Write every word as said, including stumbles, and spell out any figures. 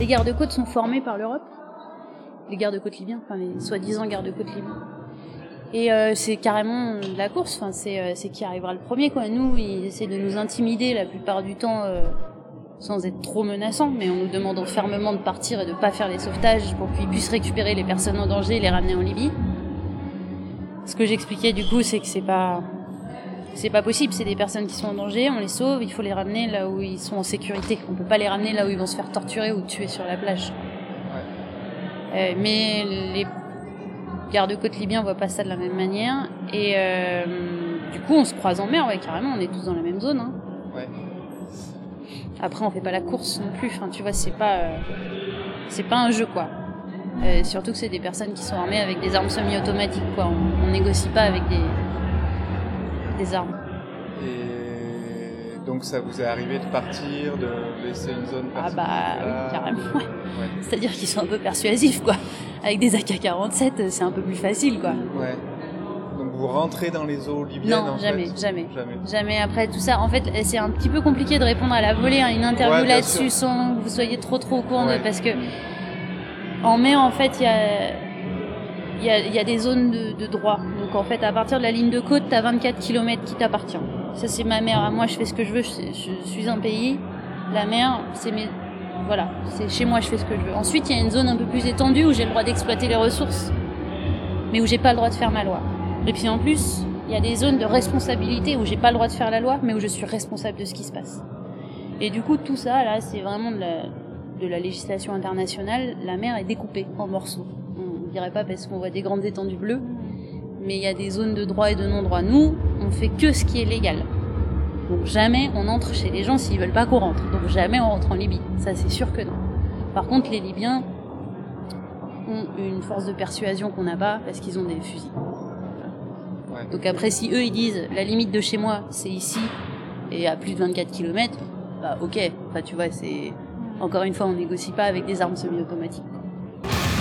les gardes-côtes sont formés par l'Europe, les gardes-côtes libyens, enfin les soi-disant gardes-côtes libyens. Et euh, c'est carrément de la course, enfin, c'est, euh, c'est qui arrivera le premier, quoi. Nous, ils essaient de nous intimider la plupart du temps, euh, sans être trop menaçants, mais en nous demandant fermement de partir et de pas faire les sauvetages pour qu'ils puissent récupérer les personnes en danger et les ramener en Libye. Ce que j'expliquais du coup, c'est que c'est pas, c'est pas possible, c'est des personnes qui sont en danger, on les sauve, il faut les ramener là où ils sont en sécurité. On peut pas les ramener là où ils vont se faire torturer ou tuer sur la plage. Ouais. Euh, mais les gardes-côtes libyens voient pas ça de la même manière, et euh, du coup on se croise en mer, ouais, carrément, on est tous dans la même zone, hein. Ouais. Après on fait pas la course non plus, enfin tu vois, c'est pas euh, c'est pas un jeu, quoi. Euh, surtout que c'est des personnes qui sont armées avec des armes semi-automatiques, quoi. On, on négocie pas avec des des armes. Et donc ça vous est arrivé de partir, de laisser une zone particulière? Ah bah oui, carrément, ouais. Ouais. C'est-à-dire qu'ils sont un peu persuasifs, quoi. Avec des A K quarante-sept, c'est un peu plus facile, quoi. Ouais. Donc vous rentrez dans les eaux libyennes? Non, en jamais, fait. jamais, jamais. Jamais. Après tout ça, en fait, c'est un petit peu compliqué de répondre à la volée, hein, une interview ouais, là-dessus sûr. Sans que vous soyez trop trop au courant ouais. de, parce que en mer, en fait, il y a il y a, y a des zones de, de droit. Donc en fait, à partir de la ligne de côte, t'as vingt-quatre kilomètres qui t'appartient. Ça, c'est ma mer. Moi, je fais ce que je veux. Je, je suis un pays. La mer, c'est mes... Voilà, c'est chez moi, je fais ce que je veux. Ensuite, il y a une zone un peu plus étendue où j'ai le droit d'exploiter les ressources, mais où j'ai pas le droit de faire ma loi. Et puis en plus, il y a des zones de responsabilité où j'ai pas le droit de faire la loi, mais où je suis responsable de ce qui se passe. Et du coup, tout ça, là, c'est vraiment de la, de la législation internationale. La mer est découpée en morceaux. On dirait pas parce qu'on voit des grandes étendues bleues, mais il y a des zones de droit et de non-droit. Nous, on fait que ce qui est légal. Donc jamais on entre chez les gens s'ils veulent pas qu'on rentre. Donc jamais on rentre en Libye. Ça, c'est sûr que non. Par contre, les Libyens ont une force de persuasion qu'on n'a pas parce qu'ils ont des fusils. Ouais. Donc après, si eux, ils disent la limite de chez moi, c'est ici et à plus de vingt-quatre kilomètres, bah ok. Enfin, tu vois, c'est... Encore une fois, on négocie pas avec des armes semi-automatiques.